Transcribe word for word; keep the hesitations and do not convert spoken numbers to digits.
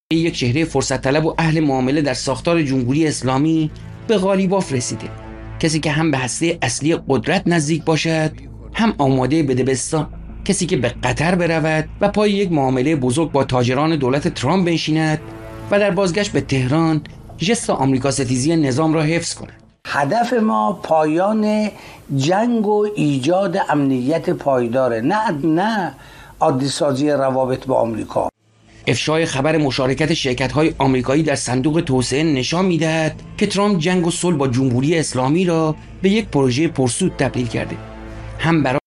یک چهره فرصت طلب و اهل معامله در ساختار جمهوری اسلامی به قالیباف رسیده. کسی که هم به هسته اصلی قدرت نزدیک باشد، هم آماده به دبستان. کسی که به قطر برود و پای یک معامله بزرگ با تاجران دولت ترامپ بنشیند و در بازگشت به تهران ژست آمریکا ستیزی نظام را حفظ کند. هدف ما پایان جنگ و ایجاد امنیت پایداره، نه نه عادی سازی روابط با آمریکا. افشای خبر مشارکت شرکت‌های آمریکایی در صندوق توسعه نشان می‌دهد که ترامپ جنگ و صلح با جمهوری اسلامی را به یک پروژه پرسود تبدیل کرده. هم برای